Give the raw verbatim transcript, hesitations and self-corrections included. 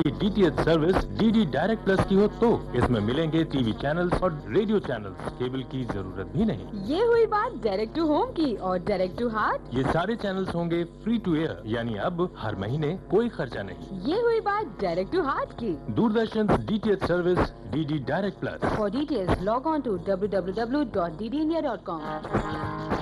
DTH service DD direct plus की हो तो इसमें मिलेंगे टीवी चैनल्स और रेडियो चैनल्स। केबल की जरूरत भी नहीं। ये हुई बात डायरेक्ट टू होम की, और डायरेक्ट टू हार्ट ये सारे चैनल्स होंगे फ्री टू एयर, यानी अब हर महीने कोई खर्चा नहीं। ये हुई बात डायरेक्ट टू हार्ट की। Doordarshan DTH service DD direct plus. For details log on to W W W dot D D India dot com.